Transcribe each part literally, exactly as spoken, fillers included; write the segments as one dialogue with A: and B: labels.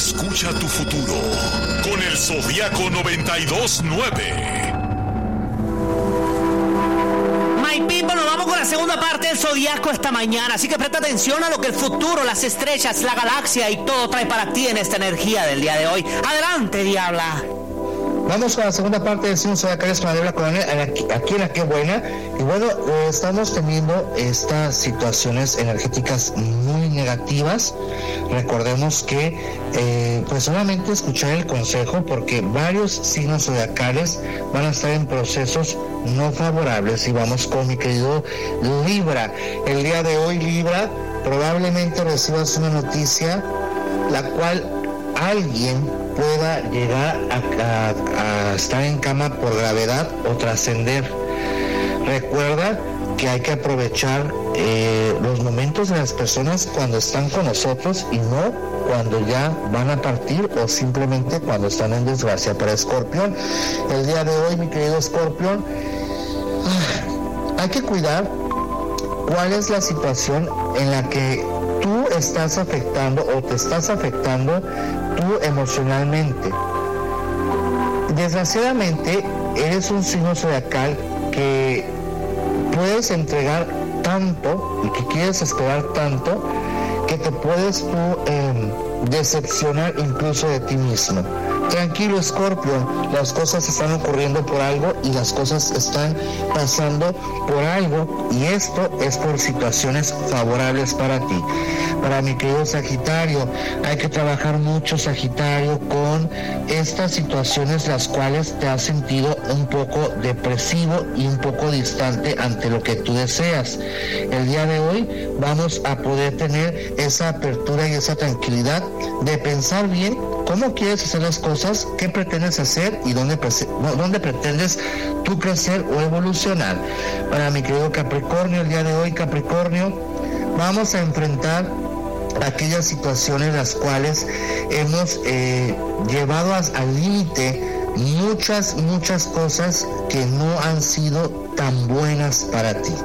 A: Escucha tu futuro con el Zodiaco noventa y dos nueve.
B: My people, nos vamos con la segunda parte del Zodiaco esta mañana, así que presta atención a lo que el futuro, las estrellas, la galaxia y todo trae para ti en esta energía del día de hoy. Adelante, Diabla.
C: Vamos con la segunda parte del signo zodiacal con Adela Coronel, aquí, aquí en La Que Buena. Y bueno, eh, estamos teniendo estas situaciones energéticas muy negativas. Recordemos que eh, pues solamente escuchar el consejo, porque varios signos zodiacales van a estar en procesos no favorables. Y vamos con mi querido Libra. El día de hoy, Libra, probablemente recibas una noticia la cual alguien pueda llegar a, a, a estar en cama por gravedad o trascender. Recuerda que hay que aprovechar eh, los momentos de las personas cuando están con nosotros y no cuando ya van a partir o simplemente cuando están en desgracia. Para Escorpión, el día de hoy, mi querido Escorpión, hay que cuidar cuál es la situación en la que tú estás afectando o te estás afectando tú emocionalmente. Desgraciadamente, eres un signo zodiacal que puedes entregar tanto y que quieres esperar tanto que te puedes tú eh, decepcionar incluso de ti mismo. Tranquilo, Escorpio, las cosas están ocurriendo por algo y las cosas están pasando por algo, y esto es por situaciones favorables para ti. Para mi querido Sagitario, hay que trabajar mucho, Sagitario, con estas situaciones las cuales te has sentido un poco depresivo y un poco distante ante lo que tú deseas. El día de hoy vamos a poder tener esa apertura y esa tranquilidad de pensar bien cómo quieres hacer las cosas, qué pretendes hacer y dónde, dónde pretendes tú crecer o evolucionar. Para mi querido Capricornio, el día de hoy, Capricornio, vamos a enfrentar aquellas situaciones las cuales hemos eh, llevado al límite muchas, muchas cosas que no han sido tan buenas para ti.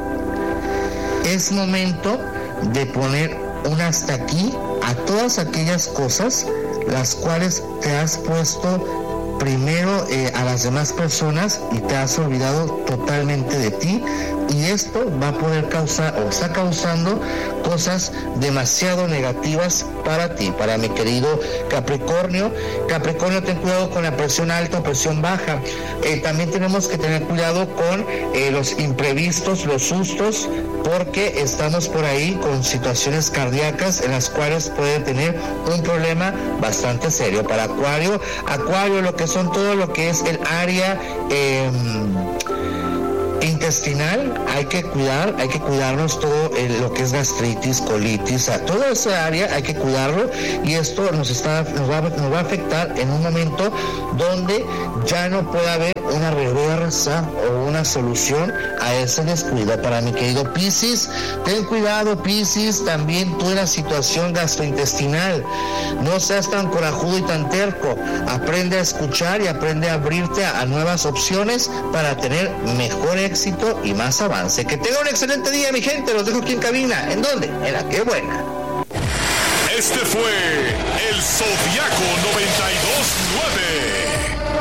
C: Es momento de poner un hasta aquí a todas aquellas cosas las cuales te has puesto primero eh, a las demás personas y te has olvidado totalmente de ti, y esto va a poder causar o está causando cosas demasiado negativas para ti. Para mi querido Capricornio, Capricornio, ten cuidado con la presión alta o presión baja. Eh, también tenemos que tener cuidado con eh, los imprevistos, los sustos, porque estamos por ahí con situaciones cardíacas en las cuales puede tener un problema bastante serio. Para Acuario, Acuario, lo que son todo lo que es el área eh, intestinal, hay que cuidar, hay que cuidarnos todo eh, lo que es gastritis, colitis, a toda esa área hay que cuidarlo, y esto nos está, nos va, nos va a afectar en un momento donde ya no pueda haber una reversa o una solución a ese descuido. Para mi querido Piscis, ten cuidado, Piscis, también tú en la situación gastrointestinal, no seas tan corajudo y tan terco, aprende a escuchar y aprende a abrirte a, a nuevas opciones para tener mejor éxito y más avance. Que tenga un excelente día, mi gente, los dejo aquí en cabina. ¿En dónde? En La Que Buena.
A: Este fue el Zodiaco noventa y dos nueve.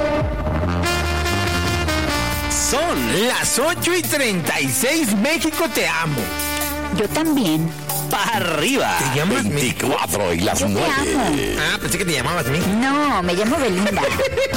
B: Son las ocho y treinta y seis. México, te amo.
D: Yo también.
B: Para arriba.
E: ¿Te llamas
A: veinticuatro y las
D: Yo te
A: nueve.
D: amo.
E: Ah, pensé que te llamabas a mí.
D: No, me llamo Belinda.